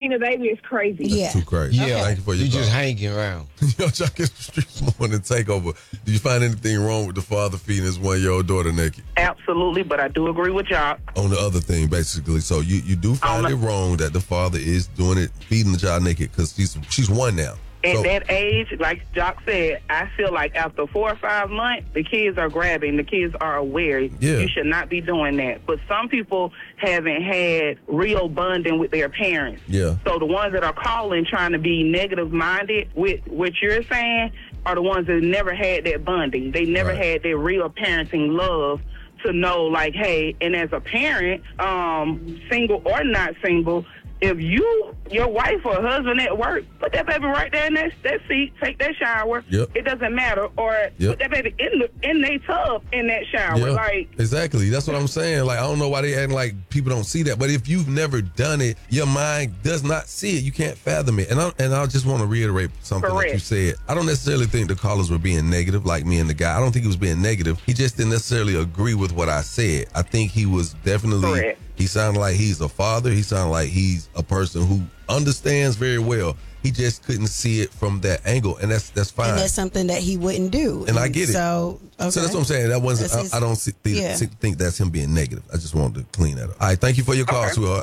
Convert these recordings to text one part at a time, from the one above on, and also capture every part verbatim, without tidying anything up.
feeding a baby is crazy. That's Yeah. too crazy. Yeah. Thank you for your You thought. just hanging around. Yo, Chuck in the Streets Morning Takeover. Do you find anything wrong with the father feeding his one-year-old daughter naked? Absolutely, but I do agree with y'all. On the other thing, basically. So you, you do find On it the- wrong that the father is doing it, feeding the child naked, because she's, she's one now. At So- that age, like Jock said, I feel like after four or five months, the kids are grabbing. The kids are aware. Yeah. You should not be doing that. But some people haven't had real bonding with their parents. Yeah. So the ones that are calling trying to be negative-minded with what you're saying are the ones that never had that bonding. They never Right. had that real parenting love to know, like, hey, and as a parent, um, single or not single, if you, your wife or husband at work, put that baby right there in that, that seat, take that shower. Yep. It doesn't matter. Or Yep. put that baby in the in their tub in that shower. Yeah, Like, exactly. That's what I'm saying. Like, I don't know why they acting like people don't see that. But if you've never done it, your mind does not see it. You can't fathom it. And I, and I just want to reiterate something that you Correct. said. I don't necessarily think the callers were being negative, like me and the guy. I don't think he was being negative. He just didn't necessarily agree with what I said. I think he was definitely, Correct. he sounded like he's a father. He sounded like he's a person who understands very well. He just couldn't see it from that angle. And that's that's fine. And that's something that he wouldn't do. And I get it. So, okay. So that's what I'm saying. That wasn't. That's his- I, I don't see, think, yeah. think that's him being negative. I just wanted to clean that up. All right. Thank you for your call, Okay. sweetheart.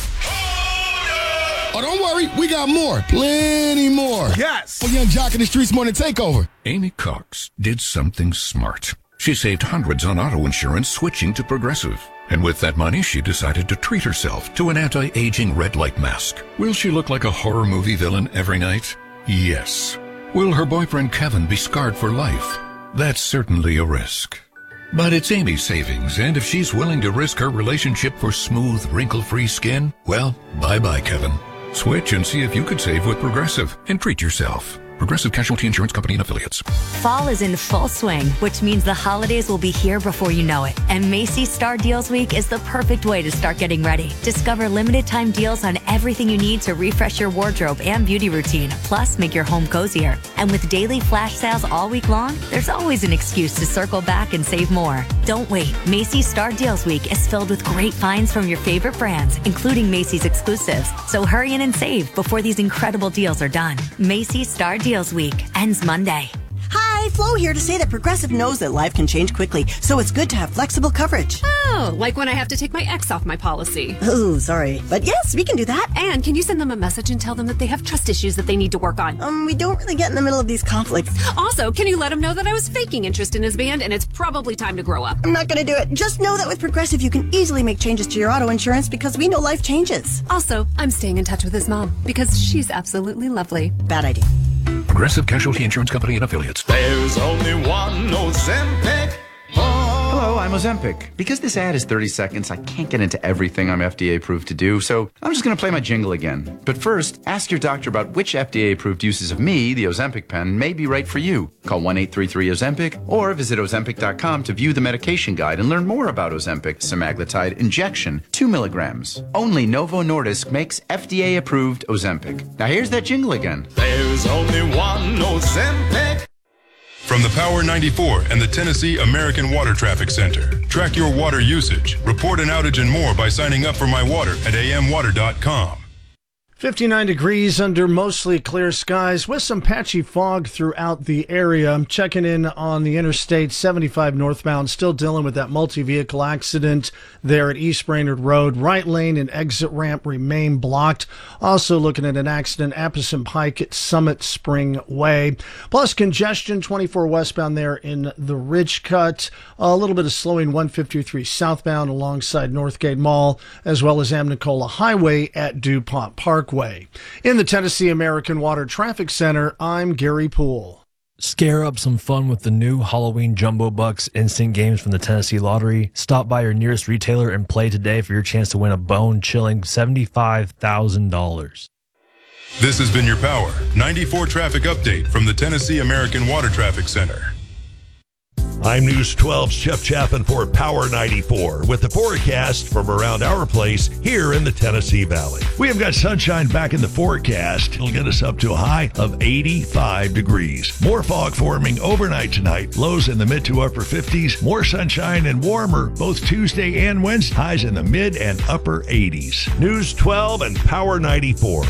Oh, don't worry. We got more. Plenty more. Yes. For Young Jock in the Streets Morning Takeover. Amy Cox did something smart. She saved hundreds on auto insurance switching to Progressive. And with that money, she decided to treat herself to an anti-aging red light mask. Will she look like a horror movie villain every night? Yes. Will her boyfriend Kevin be scarred for life? That's certainly a risk. But it's Amy's savings, and if she's willing to risk her relationship for smooth, wrinkle-free skin, well, bye-bye, Kevin. Switch and see if you could save with Progressive and treat yourself. Progressive Casualty Insurance Company and Affiliates. Fall is in full swing, which means the holidays will be here before you know it. And Macy's Star Deals Week is the perfect way to start getting ready. Discover limited time deals on everything you need to refresh your wardrobe and beauty routine, plus make your home cozier. And with daily flash sales all week long, there's always an excuse to circle back and save more. Don't wait. Macy's Star Deals Week is filled with great finds from your favorite brands, including Macy's exclusives. So hurry in and save before these incredible deals are done. Macy's Star Deals Week ends Monday. Hi, Flo here to say that Progressive knows that life can change quickly, so it's good to have flexible coverage. Oh, like when I have to take my ex off my policy. Oh, sorry. But yes, we can do that. And can you send them a message and tell them that they have trust issues that they need to work on? Um, we don't really get in the middle of these conflicts. Also, can you let him know that I was faking interest in his band and it's probably time to grow up? I'm not gonna do it. Just know that with Progressive, you can easily make changes to your auto insurance because we know life changes. Also, I'm staying in touch with his mom because she's absolutely lovely. Bad idea. Progressive Casualty Insurance Company and Affiliates. There's only one Ozempic. Hello, I'm Ozempic. Because this ad is thirty seconds, I can't get into everything I'm F D A approved to do, so I'm just going to play my jingle again. But first, ask your doctor about which F D A approved uses of me, the Ozempic pen, may be right for you. Call one eight three three Ozempic or visit Ozempic dot com to view the medication guide and learn more about Ozempic semaglutide injection, two milligrams. Only Novo Nordisk makes F D A approved Ozempic. Now here's that jingle again. There's only one Ozempic. From the Power ninety-four and the Tennessee American Water Traffic Center. Track your water usage, report an outage and more by signing up for My Water at a m water dot com. fifty-nine degrees under mostly clear skies with some patchy fog throughout the area. I'm checking in on the Interstate seventy-five northbound, still dealing with that multi-vehicle accident there at East Brainerd Road. Right lane and exit ramp remain blocked. Also looking at an accident, Apison Pike at Summit Spring Way. Plus congestion, twenty-four westbound there in the Ridge Cut. A little bit of slowing, one fifty-three southbound alongside Northgate Mall, as well as Amnicola Highway at DuPont Park. Way. In the Tennessee American Water Traffic Center, I'm Gary Poole. Scare up some fun with the new Halloween Jumbo Bucks instant games from the Tennessee Lottery. Stop by your nearest retailer and play today for your chance to win a bone-chilling seventy-five thousand dollars. This has been your Power ninety-four traffic update from the Tennessee American Water Traffic Center. I'm News twelve's Jeff Chapin for Power ninety-four with the forecast from around our place here in the Tennessee Valley. We have got sunshine back in the forecast. It'll get us up to a high of eighty-five degrees. More fog forming overnight tonight. Lows in the mid to upper fifties. More sunshine and warmer both Tuesday and Wednesday. Highs in the mid and upper eighties. News twelve and Power ninety-four.